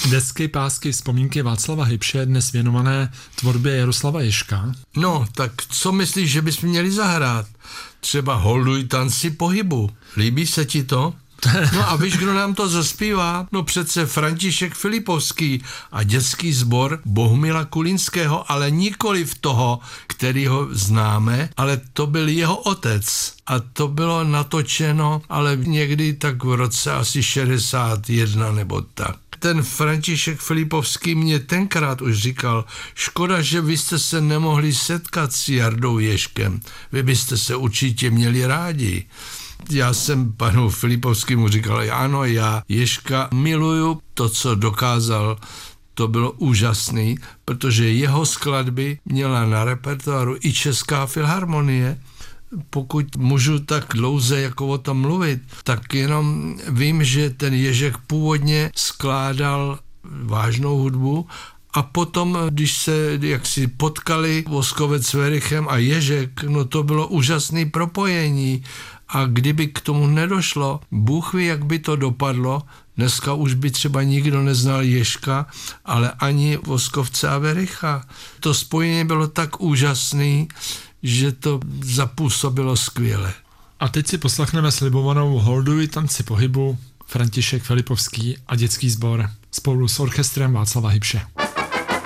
Desky, pásky, vzpomínky Václava Hybše dnes věnované tvorbě Jaroslava Ježka. No, tak co myslíš, že bychom měli zahrát? Třeba Holduj tanci pohybu. Líbí se ti to? No a víš, kdo nám to zaspívá? No přece František Filipovský a dětský sbor Bohumila Kulinského, ale nikoliv toho, kterýho známe, ale to byl jeho otec. A to bylo natočeno, ale někdy tak v roce asi 61 nebo tak. Ten František Filipovský mě tenkrát už říkal, škoda, že vy jste se nemohli setkat s Jardou Ježkem. Vy byste se určitě měli rádi. Já jsem panu Filipovskému říkal, ano, já Ježka miluju, to, co dokázal, to bylo úžasný, protože jeho skladby měla na repertoáru i Česká filharmonie. Pokud můžu tak dlouze jako o tom mluvit, tak jenom vím, že ten Ježek původně skládal vážnou hudbu a potom, když se jaksi potkali Voskovec s Werichem a Ježek, no to bylo úžasné propojení. A kdyby k tomu nedošlo, Bůh ví, jak by to dopadlo. Dneska už by třeba nikdo neznal Ježka, ale ani Voskovce a Wericha. To spojení bylo tak úžasné, že to zapůsobilo skvěle. A teď si poslechneme slibovanou Holduj tanci pohybu František Filipovský a dětský sbor spolu s orchestrem Václava Hybše.